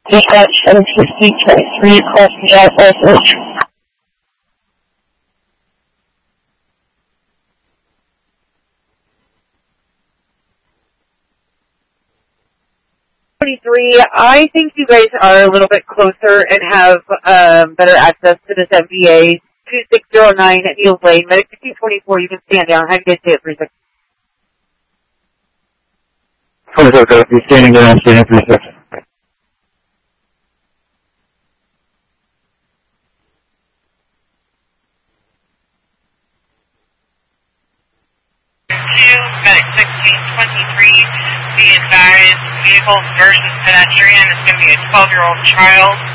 Dispatch 760-23 across the Southwest. 23, I think you guys are a little bit closer and have better access to this MVA 2609 at Neil Lane. Medic 1624, you can stand down. How do you get to it, 36? 26, you're standing down, standing 36. Medic 1623, be advised, vehicle versus pedestrian is going to be a 12-year-old child.